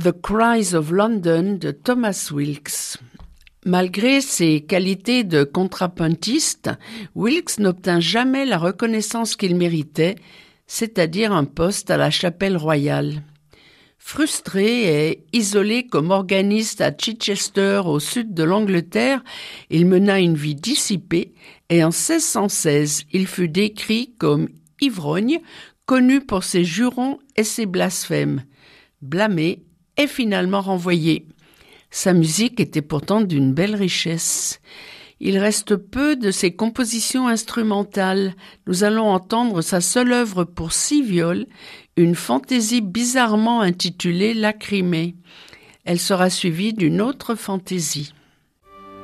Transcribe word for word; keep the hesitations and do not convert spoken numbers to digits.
The Cries of London de Thomas Wilkes. Malgré ses qualités de contrapuntiste, Wilkes n'obtint jamais la reconnaissance qu'il méritait, c'est-à-dire un poste à la Chapelle royale. Frustré et isolé comme organiste à Chichester, au sud de l'Angleterre, il mena une vie dissipée et en seize cent seize, il fut décrit comme ivrogne, connu pour ses jurons et ses blasphèmes. Blâmé et finalement renvoyé. Sa musique était pourtant d'une belle richesse. Il reste peu de ses compositions instrumentales. Nous allons entendre sa seule œuvre pour six viols, une fantaisie bizarrement intitulée Lacrymée. Elle sera suivie d'une autre fantaisie.